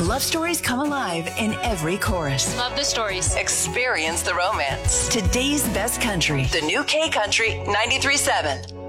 love stories come alive in every chorus. Love the stories. Experience the romance. Today's best country. The new K Country 93.7.